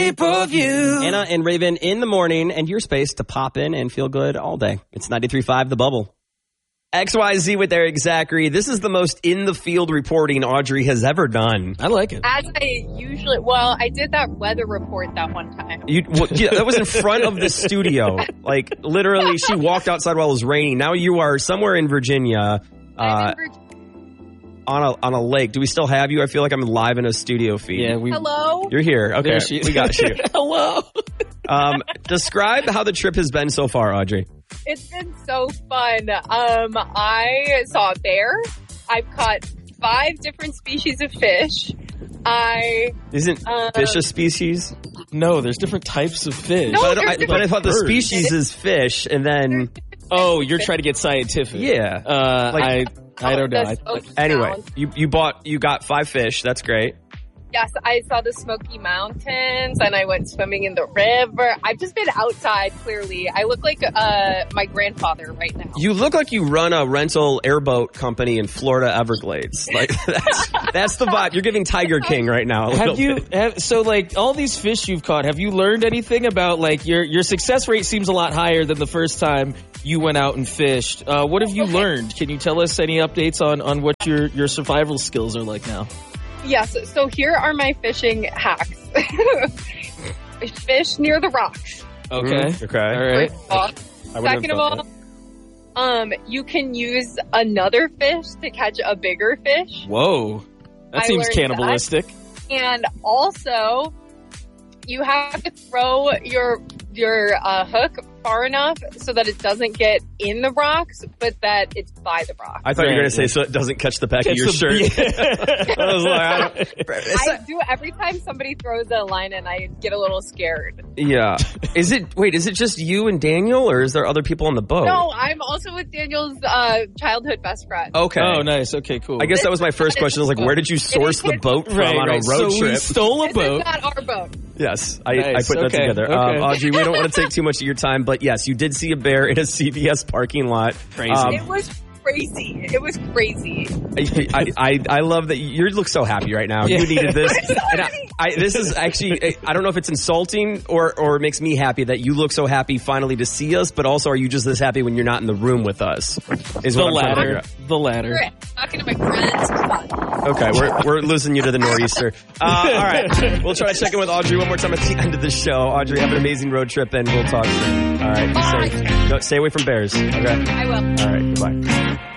pay-per-view. Anna and Raven in the morning, and your space to pop in and feel good all day. It's 93.5 The Bubble. XYZ with Eric Zachary. This is the most in-the-field reporting Audrey has ever done. I like it. As I usually, I did that weather report that one time. That was in front of the studio. Like, literally, she walked outside while it was raining. Now you are somewhere in Virginia. I'm in Virginia. On a lake. Do we still have you? I feel like I'm live in a studio feed. Yeah, Hello? You're here. Okay, we got you. Hello. Describe how the trip has been so far, Audrey. It's been so fun. I saw a bear. I've caught 5 different species of fish. Isn't fish a species? No, there's different types of fish. No, But I thought the species is fish, and then you're trying to get scientific. yeah. I don't know. Anyway, you got 5 fish. That's great. Yes, I saw the Smoky Mountains, and I went swimming in the river. I've just been outside, clearly. I look like my grandfather right now. You look like you run a rental airboat company in Florida Everglades. Like that's the vibe. You're giving Tiger King right now. So like all these fish you've caught, have you learned anything about like your success rate seems a lot higher than the first time you went out and fished. What have you learned? Can you tell us any updates on what your survival skills are like now? Yes, so here are my fishing hacks. Fish near the rocks. Okay. Okay. All right. Second of all, you can use another fish to catch a bigger fish. Whoa. That seems cannibalistic. And also, you have to throw your hook far enough so that it doesn't get in the rocks, but that it's by the rocks. I thought you were going to say so it doesn't catch the back of your shirt. I was like, I do every time somebody throws a line and I get a little scared. Yeah. Is it just you and Daniel, or is there other people on the boat? No, I'm also with Daniel's childhood best friend. Okay. Oh, nice. Okay, cool. I guess that was my first question. I was like, where did you source the boat from on a road so trip? We stole a boat. This is not our boat. Yes, I put that together. Okay. Audrey, we don't want to take too much of your time, but yes, you did see a bear in a CVS parking lot. Crazy. It was crazy. It was crazy. I love that you look so happy right now. Yeah. You needed this. And this is actually, I don't know if it's insulting or it makes me happy that you look so happy finally to see us, but also are you just this happy when you're not in the room with us? Is The what I'm trying to figure latter. out. The latter. Talking to my friends. Okay, we're losing you to the nor'easter. All right, we'll try to check in with Audrey one more time at the end of the show. Audrey, have an amazing road trip, and we'll talk soon. All right, be safe. No, stay away from bears. Okay. I will. All right, goodbye.